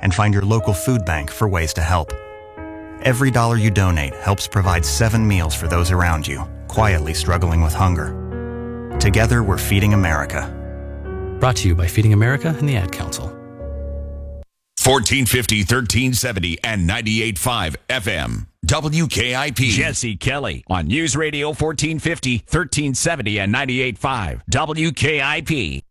and find your local food bank for ways to help. Every dollar you donate helps provide 7 meals for those around you, quietly struggling with hunger. Together, we're Feeding America. Brought to you by Feeding America and the Ad Council. 1450, 1370, and 98.5 FM. WKIP. Jesse Kelly on News Radio 1450, 1370, and 98.5 WKIP.